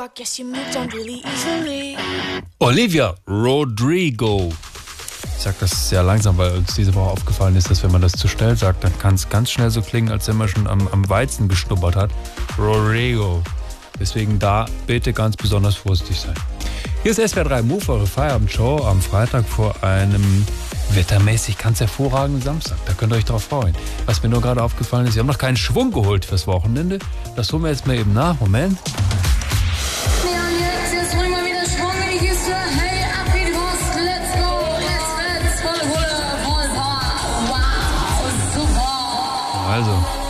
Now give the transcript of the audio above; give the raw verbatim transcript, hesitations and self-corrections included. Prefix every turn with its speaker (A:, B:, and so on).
A: I guess you moved on really easily.
B: Olivia Rodrigo. Ich sag das sehr langsam, weil uns diese Woche aufgefallen ist, dass wenn man das zu schnell sagt, dann kann es ganz schnell so klingen, als wenn man schon am, am Weizen geschnuppert hat. Rodrigo. Deswegen da bitte ganz besonders vorsichtig sein. Hier ist S W R drei Move, eure Feierabend-Show am Freitag vor einem wettermäßig ganz hervorragenden Samstag. Da könnt ihr euch drauf freuen. Was mir nur gerade aufgefallen ist, wir haben noch keinen Schwung geholt fürs Wochenende. Das holen wir jetzt mal eben nach. Moment. Also,